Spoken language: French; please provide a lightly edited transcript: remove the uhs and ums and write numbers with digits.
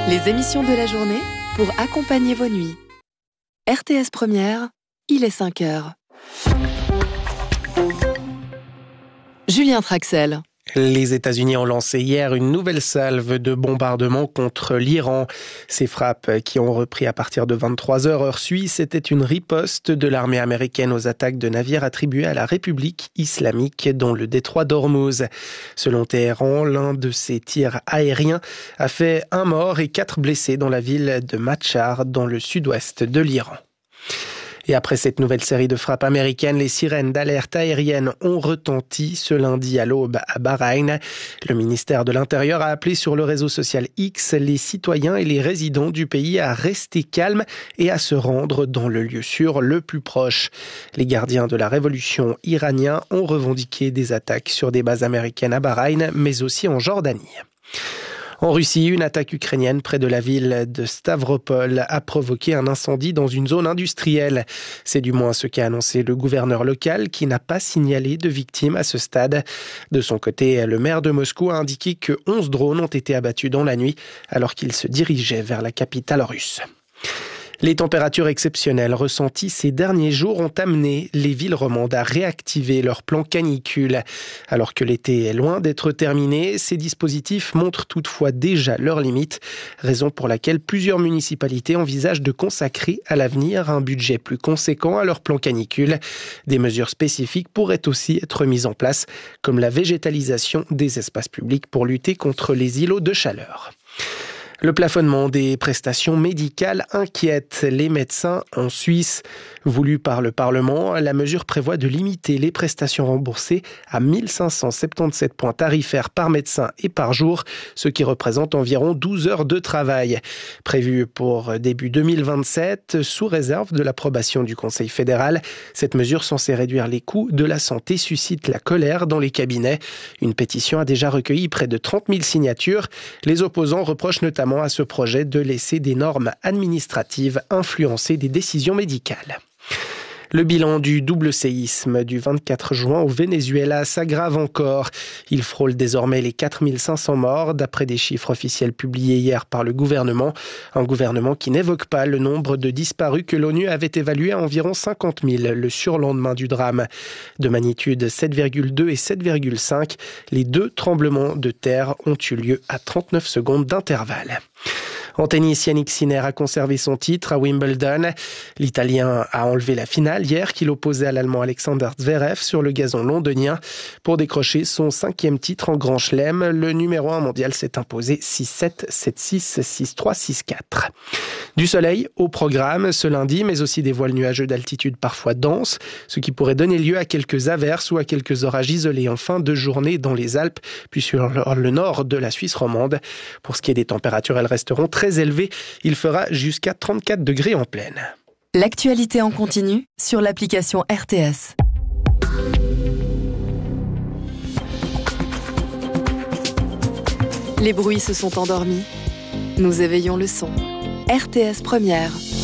Les émissions de la journée pour accompagner vos nuits. RTS Première, il est 5 heures. Julien Traxel. Les États-Unis ont lancé hier une nouvelle salve de bombardements contre l'Iran. Ces frappes qui ont repris à partir de 23h heure suisse étaient une riposte de l'armée américaine aux attaques de navires attribués à la République islamique dans le détroit d'Ormuz. Selon Téhéran, l'un de ces tirs aériens a fait 1 mort et 4 blessés dans la ville de Machar, dans le sud-ouest de l'Iran. Et après cette nouvelle série de frappes américaines, les sirènes d'alerte aérienne ont retenti ce lundi à l'aube à Bahreïn. Le ministère de l'Intérieur a appelé sur le réseau social X les citoyens et les résidents du pays à rester calmes et à se rendre dans le lieu sûr le plus proche. Les gardiens de la révolution iraniens ont revendiqué des attaques sur des bases américaines à Bahreïn, mais aussi en Jordanie. En Russie, une attaque ukrainienne près de la ville de Stavropol a provoqué un incendie dans une zone industrielle. C'est du moins ce qu'a annoncé le gouverneur local qui n'a pas signalé de victimes à ce stade. De son côté, le maire de Moscou a indiqué que 11 drones ont été abattus dans la nuit alors qu'ils se dirigeaient vers la capitale russe. Les températures exceptionnelles ressenties ces derniers jours ont amené les villes romandes à réactiver leur plan canicule. Alors que l'été est loin d'être terminé, ces dispositifs montrent toutefois déjà leurs limites, raison pour laquelle plusieurs municipalités envisagent de consacrer à l'avenir un budget plus conséquent à leur plan canicule. Des mesures spécifiques pourraient aussi être mises en place, comme la végétalisation des espaces publics pour lutter contre les îlots de chaleur. Le plafonnement des prestations médicales inquiète les médecins en Suisse. Voulu par le Parlement, la mesure prévoit de limiter les prestations remboursées à 1577 points tarifaires par médecin et par jour, ce qui représente environ 12 heures de travail. Prévu pour début 2027, sous réserve de l'approbation du Conseil fédéral, cette mesure censée réduire les coûts de la santé suscite la colère dans les cabinets. Une pétition a déjà recueilli près de 30 000 signatures. Les opposants reprochent notamment à ce projet de laisser des normes administratives influencer des décisions médicales. Le bilan du double séisme du 24 juin au Venezuela s'aggrave encore. Il frôle désormais les 4500 morts, d'après des chiffres officiels publiés hier par le gouvernement. Un gouvernement qui n'évoque pas le nombre de disparus que l'ONU avait évalué à environ 50 000 le surlendemain du drame. De magnitude 7,2 et 7,5, les 2 tremblements de terre ont eu lieu à 39 secondes d'intervalle. En tennis, Jannik Sinner a conservé son titre à Wimbledon. L'Italien a enlevé la finale hier qu'il opposait à l'Allemand Alexander Zverev sur le gazon londonien. Pour décrocher son 5e titre en Grand Chelem, le numéro 1 mondial s'est imposé 6-7, 7-6, 6-3, 6-4. Du soleil au programme ce lundi, mais aussi des voiles nuageux d'altitude parfois denses, ce qui pourrait donner lieu à quelques averses ou à quelques orages isolés en fin de journée dans les Alpes, puis sur le nord de la Suisse romande. Pour ce qui est des températures, elles resteront très élevées. Il fera jusqu'à 34 degrés en plaine. L'actualité en continu sur l'application RTS. Les bruits se sont endormis. Nous éveillons le son. RTS Première.